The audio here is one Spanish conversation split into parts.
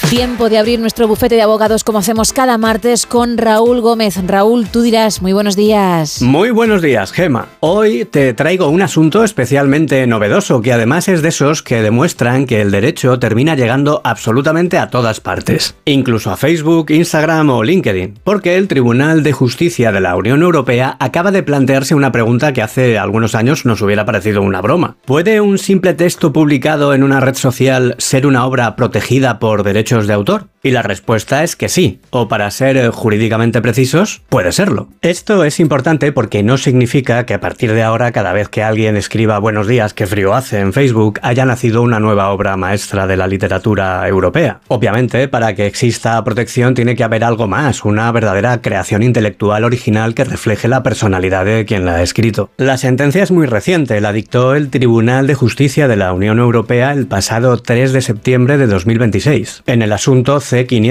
Tiempo de abrir nuestro bufete de abogados como hacemos cada martes con Raúl Gómez. Raúl, tú dirás, muy buenos días. Muy buenos días, Gema. Hoy te traigo un asunto especialmente novedoso que además es de esos que demuestran que el derecho termina llegando absolutamente a todas partes, incluso a Facebook, Instagram o LinkedIn, porque el Tribunal de Justicia de la Unión Europea acaba de plantearse una pregunta que hace algunos años nos hubiera parecido una broma. ¿Puede un simple texto publicado en una red social ser una obra protegida por derechos de autor? Y la respuesta es que sí, o para ser jurídicamente precisos, puede serlo. Esto es importante porque no significa que a partir de ahora cada vez que alguien escriba buenos días, qué frío hace en Facebook, haya nacido una nueva obra maestra de la literatura europea. Obviamente, para que exista protección tiene que haber algo más, una verdadera creación intelectual original que refleje la personalidad de quien la ha escrito. La sentencia es muy reciente, la dictó el Tribunal de Justicia de la Unión Europea el pasado 3 de septiembre de 2026, en el asunto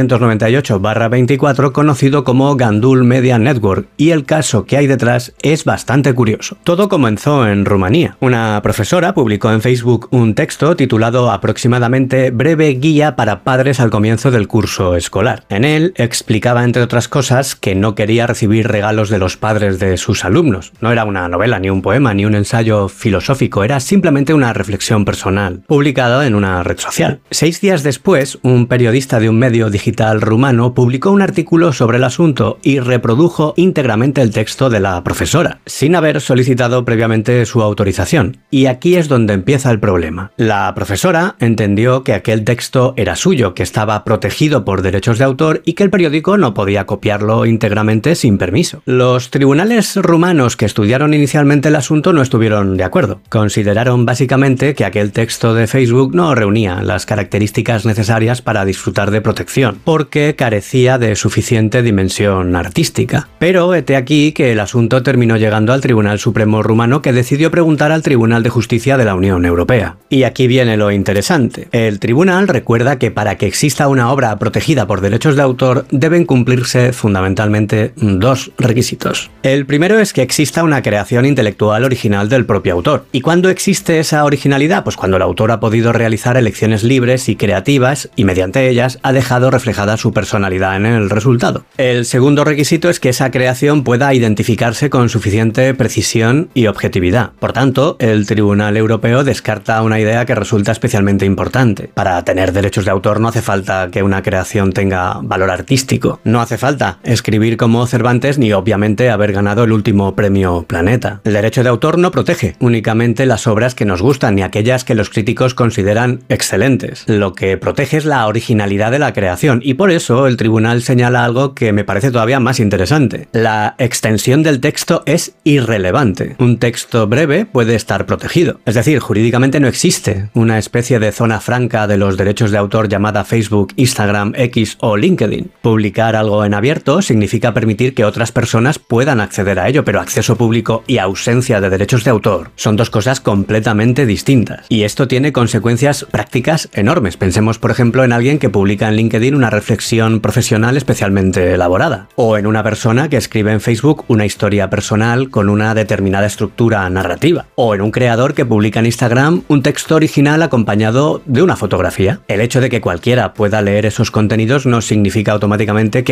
C598/24 conocido como Gandul Media Network, y el caso que hay detrás es bastante curioso. Todo comenzó en Rumanía. Una profesora publicó en Facebook un texto titulado aproximadamente Breve guía para padres al comienzo del curso escolar. En él explicaba, entre otras cosas, que no quería recibir regalos de los padres de sus alumnos. No era una novela, ni un poema, ni un ensayo filosófico, era simplemente una reflexión personal, publicada en una red social. 6 días después, un periodista de un medio digital rumano publicó un artículo sobre el asunto y reprodujo íntegramente el texto de la profesora, sin haber solicitado previamente su autorización. Y aquí es donde empieza el problema. La profesora entendió que aquel texto era suyo, que estaba protegido por derechos de autor y que el periódico no podía copiarlo íntegramente sin permiso. Los tribunales rumanos que estudiaron inicialmente el asunto no estuvieron de acuerdo. Consideraron básicamente que aquel texto de Facebook no reunía las características necesarias para disfrutar de protección, porque carecía de suficiente dimensión artística. Pero hete aquí que el asunto terminó llegando al Tribunal Supremo rumano, que decidió preguntar al Tribunal de Justicia de la Unión Europea. Y aquí viene lo interesante. El tribunal recuerda que para que exista una obra protegida por derechos de autor deben cumplirse fundamentalmente 2 requisitos. El primero es que exista una creación intelectual original del propio autor. ¿Y cuándo existe esa originalidad? Pues cuando el autor ha podido realizar elecciones libres y creativas y mediante ellas ha dejado reflejada su personalidad en el resultado. El segundo requisito es que esa creación pueda identificarse con suficiente precisión y objetividad. Por tanto, el Tribunal Europeo descarta una idea que resulta especialmente importante. Para tener derechos de autor no hace falta que una creación tenga valor artístico. No hace falta escribir como Cervantes ni obviamente haber ganado el último premio Planeta. El derecho de autor no protege únicamente las obras que nos gustan ni aquellas que los críticos consideran excelentes. Lo que protege es la originalidad de la creación, y por eso el tribunal señala algo que me parece todavía más interesante. La extensión del texto es irrelevante. Un texto breve puede estar protegido. Es decir, jurídicamente no existe una especie de zona franca de los derechos de autor llamada Facebook, Instagram, X o LinkedIn. Publicar algo en abierto significa permitir que otras personas puedan acceder a ello, pero acceso público y ausencia de derechos de autor son 2 cosas completamente distintas. Y esto tiene consecuencias prácticas enormes. Pensemos, por ejemplo, en alguien que publica en LinkedIn una reflexión profesional especialmente elaborada, o en una persona que escribe en Facebook una historia personal con una determinada estructura narrativa, o en un creador que publica en Instagram un texto original acompañado de una fotografía. El hecho de que cualquiera pueda leer esos contenidos no significa automáticamente que